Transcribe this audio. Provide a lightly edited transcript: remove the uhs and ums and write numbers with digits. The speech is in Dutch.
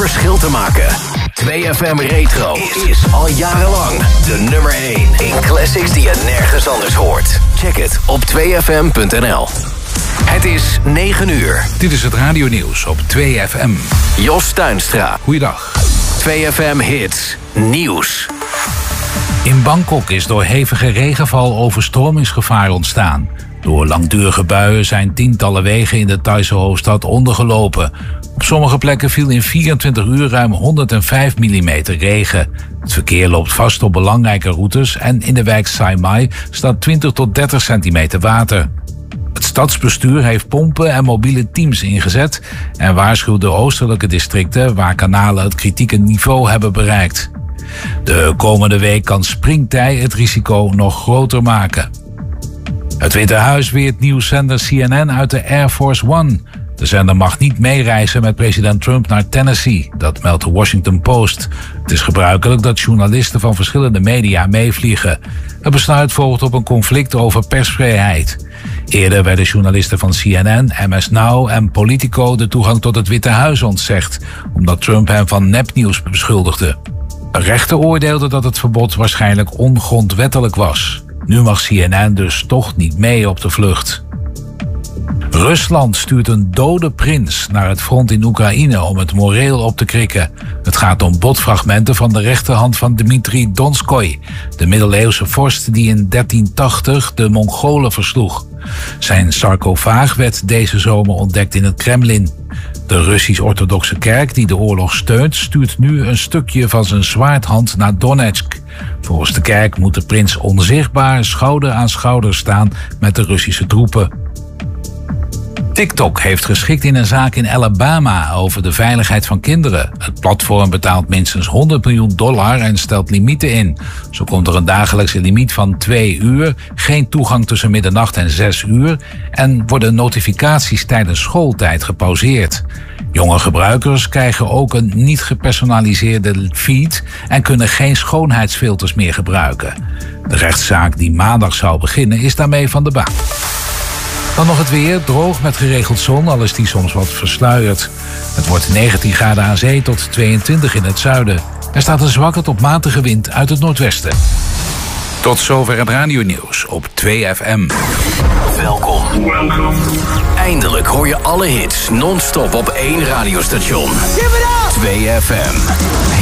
verschil te maken. 2FM Retro is al jarenlang de nummer 1 in classics die je nergens anders hoort. Check het op 2fm.nl. Het is 9 uur. Dit is het radionieuws op 2FM. Jos Tuinstra. Goeiedag. 2FM Hits Nieuws. In Bangkok is door hevige regenval overstromingsgevaar ontstaan. Door langdurige buien zijn tientallen wegen in de Thaise hoofdstad ondergelopen. Op sommige plekken viel in 24 uur ruim 105 mm regen. Het verkeer loopt vast op belangrijke routes en in de wijk Sai Mai staat 20 tot 30 centimeter water. Het stadsbestuur heeft pompen en mobiele teams ingezet en waarschuwt de oostelijke districten waar kanalen het kritieke niveau hebben bereikt. De komende week kan springtij het risico nog groter maken. Het Witte Huis weert nieuwszender CNN uit de Air Force One. De zender mag niet meereizen met president Trump naar Tennessee, dat meldt de Washington Post. Het is gebruikelijk dat journalisten van verschillende media meevliegen. Het besluit volgt op een conflict over persvrijheid. Eerder werden journalisten van CNN, MS Now en Politico de toegang tot het Witte Huis ontzegd, omdat Trump hen van nepnieuws beschuldigde. Een rechter oordeelde dat het verbod waarschijnlijk ongrondwettelijk was. Nu mag CNN dus toch niet mee op de vlucht. Rusland stuurt een dode prins naar het front in Oekraïne om het moreel op te krikken. Het gaat om botfragmenten van de rechterhand van Dmitri Donskoy, de middeleeuwse vorst die in 1380 de Mongolen versloeg. Zijn sarcofaag werd deze zomer ontdekt in het Kremlin. De Russisch-orthodoxe kerk die de oorlog steunt, stuurt nu een stukje van zijn zwaardhand naar Donetsk. Volgens de kerk moet de prins onzichtbaar schouder aan schouder staan met de Russische troepen. TikTok heeft geschikt in een zaak in Alabama over de veiligheid van kinderen. Het platform betaalt minstens $100 miljoen en stelt limieten in. Zo komt er een dagelijkse limiet van 2 uur, geen toegang tussen middernacht en 6 uur... en worden notificaties tijdens schooltijd gepauzeerd. Jonge gebruikers krijgen ook een niet gepersonaliseerde feed en kunnen geen schoonheidsfilters meer gebruiken. De rechtszaak die maandag zou beginnen is daarmee van de baan. Dan nog het weer, droog met geregeld zon, al is die soms wat versluierd. Het wordt 19 graden aan zee tot 22 in het zuiden. Er staat een zwakke tot matige wind uit het noordwesten. Tot zover het radionieuws op 2FM. Welkom. Eindelijk hoor je alle hits non-stop op één radiostation. 2FM.